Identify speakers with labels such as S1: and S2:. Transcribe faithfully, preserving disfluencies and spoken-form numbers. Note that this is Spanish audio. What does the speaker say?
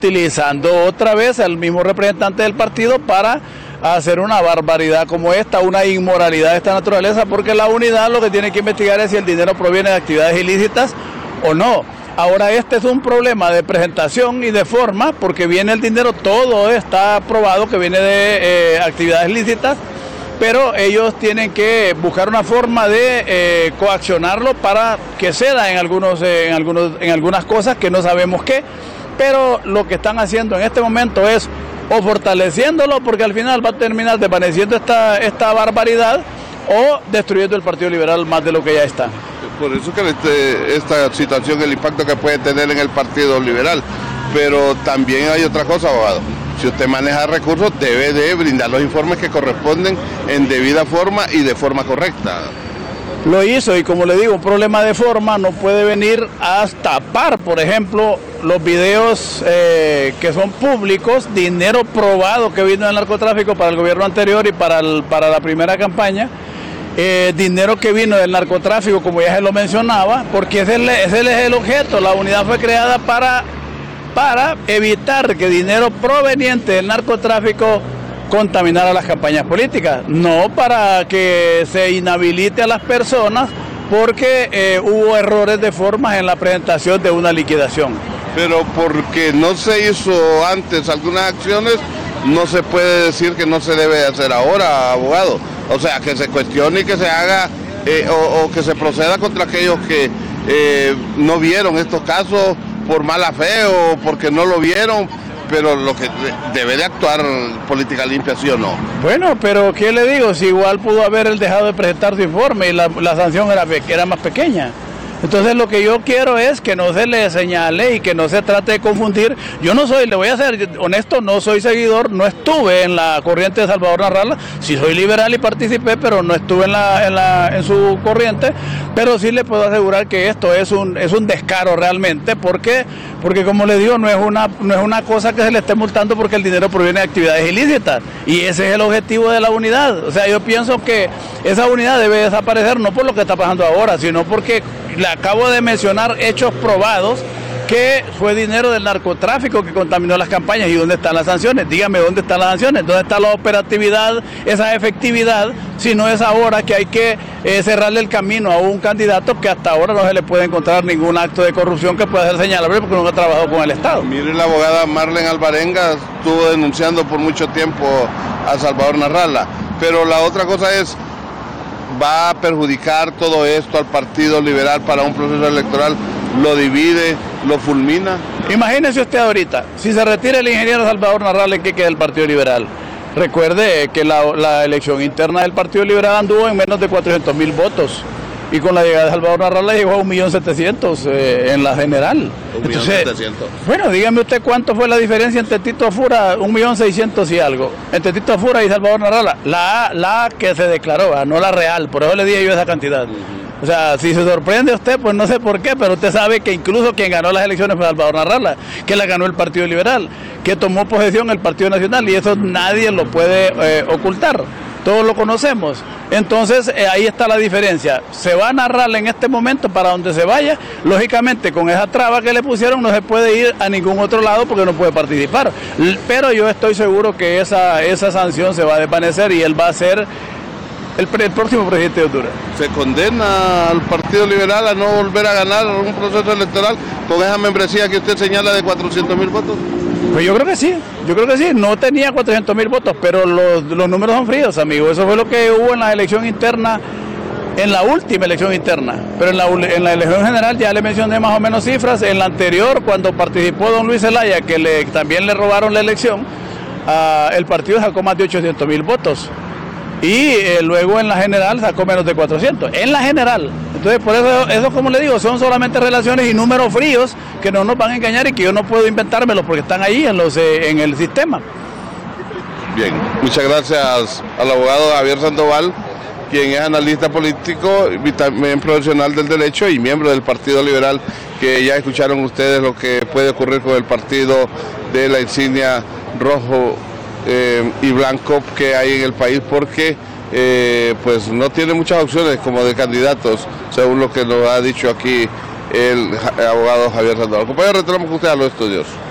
S1: utilizando otra vez al mismo representante del partido para hacer una barbaridad como esta, una inmoralidad de esta naturaleza, porque la unidad lo que tiene que investigar es si el dinero proviene de actividades ilícitas o no. Ahora este es un problema de presentación y de forma, porque viene el dinero, todo está probado que viene de eh, actividades lícitas, pero ellos tienen que buscar una forma de eh, coaccionarlo para que ceda en, algunos, eh, en, algunos, en algunas cosas que no sabemos qué, pero lo que están haciendo en este momento es o fortaleciéndolo, porque al final va a terminar desvaneciendo esta, esta barbaridad, o destruyendo el Partido Liberal más de lo que ya está.
S2: Por eso que este, esta situación, el impacto que puede tener en el Partido Liberal, pero también hay otra cosa, abogado. Si usted maneja recursos, debe de brindar los informes que corresponden en debida forma y de forma correcta.
S1: Lo hizo, y como le digo, un problema de forma no puede venir a tapar, por ejemplo, los videos eh, que son públicos, dinero probado que vino del narcotráfico para el gobierno anterior y para, el, para la primera campaña, eh, dinero que vino del narcotráfico, como ya se lo mencionaba, porque ese, ese es el objeto. La unidad fue creada para, para evitar que dinero proveniente del narcotráfico contaminar a las campañas políticas, no para que se inhabilite a las personas porque eh, hubo errores de forma en la presentación de una liquidación.
S2: Pero porque no se hizo antes algunas acciones, no se puede decir que no se debe hacer ahora, abogado. O sea, que se cuestione y que se haga eh, o, o que se proceda contra aquellos que eh, no vieron estos casos por mala fe o porque no lo vieron, pero lo que debe de actuar política limpia, ¿sí o no?
S1: Bueno, pero ¿qué le digo? Si igual pudo haber él dejado de presentar su informe y la, la sanción era, era más pequeña. Entonces lo que yo quiero es que no se le señale y que no se trate de confundir. Yo no soy, le voy a ser honesto, no soy seguidor, no estuve en la corriente de Salvador Narrala. Sí soy liberal y participé, pero no estuve en la, en la en su corriente. Pero sí le puedo asegurar que esto es un es un descaro realmente, porque porque como le digo, no es una no es una cosa que se le esté multando porque el dinero proviene de actividades ilícitas, y ese es el objetivo de la unidad. O sea, yo pienso que esa unidad debe desaparecer, no por lo que está pasando ahora, sino porque le acabo de mencionar hechos probados que fue dinero del narcotráfico que contaminó las campañas. ¿Y dónde están las sanciones? Dígame, ¿dónde están las sanciones? ¿Dónde está la operatividad, esa efectividad? Si no es ahora que hay que eh, cerrarle el camino a un candidato que hasta ahora no se le puede encontrar ningún acto de corrupción que pueda ser señalable porque no ha trabajado con el Estado.
S2: Mire, la abogada Marlene Alvarenga estuvo denunciando por mucho tiempo a Salvador Narrala, pero la otra cosa es, ¿va a perjudicar todo esto al Partido Liberal para un proceso electoral? ¿Lo divide? ¿Lo fulmina?
S1: Imagínese usted ahorita, si se retira el ingeniero Salvador Narrala, ¿en qué queda el Partido Liberal? Recuerde que la, la elección interna del Partido Liberal anduvo en menos de cuatrocientos mil votos. Y con la llegada de Salvador Narrala llegó a un millón setecientos eh, en la general.
S2: un millón setecientos.
S1: Bueno, dígame usted cuánto fue la diferencia entre Tito Fura, un millón seiscientos y algo, entre Tito Fura y Salvador Narrala. La, la que se declaró, no la real, por eso le dije yo esa cantidad. Uh-huh. O sea, si se sorprende usted, pues no sé por qué, pero usted sabe que incluso quien ganó las elecciones fue Salvador Narrala, que la ganó el Partido Liberal, que tomó posesión el Partido Nacional, y eso nadie lo puede eh, ocultar. Todos lo conocemos. Entonces eh, ahí está la diferencia. Se va a narrar en este momento para donde se vaya. Lógicamente con esa traba que le pusieron no se puede ir a ningún otro lado porque no puede participar. Pero yo estoy seguro que esa, esa sanción se va a desvanecer y él va a ser el, pre, el próximo presidente de Honduras.
S2: ¿Se condena al Partido Liberal a no volver a ganar un proceso electoral con esa membresía que usted señala de cuatrocientos mil votos?
S1: Pues yo creo que sí, yo creo que sí, no tenía cuatrocientos mil votos, pero los, los números son fríos, amigo. Eso fue lo que hubo en la elección interna, en la última elección interna, pero en la, en la elección general ya le mencioné más o menos cifras. En la anterior, cuando participó don Luis Zelaya, que le, también le robaron la elección, uh, el partido sacó más de ochocientos mil votos. Y eh, luego en la general sacó menos de cuatrocientos, en la general. Entonces por eso, eso como le digo, son solamente relaciones y números fríos que no nos van a engañar y que yo no puedo inventármelos porque están ahí en, los, eh, en el sistema.
S2: Bien, muchas gracias al abogado Javier Sandoval, quien es analista político y también profesional del derecho y miembro del Partido Liberal, que ya escucharon ustedes lo que puede ocurrir con el partido de la insignia rojo Eh, y blanco que hay en el país, porque eh, pues no tiene muchas opciones como de candidatos, según lo que nos ha dicho aquí el abogado Javier Sandoval. Compañero, retornamos con usted a los estudios.